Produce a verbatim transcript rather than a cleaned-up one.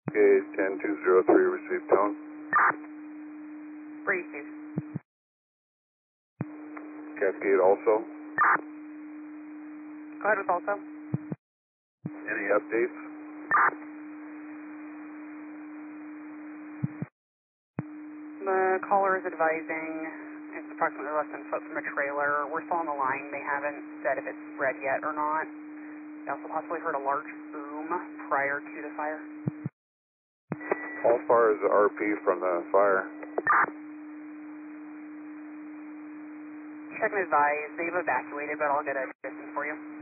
Okay, ten two zero three, receive tone. Receive. Cascade also. Go ahead with also. Any updates? The caller is advising it's approximately less than a foot from a trailer. We're still on the line. They haven't said if it's red yet or not. They also possibly heard a large boom prior to the fire. How far is the R P from the fire? Check and advise. They've evacuated, but I'll get a distance for you.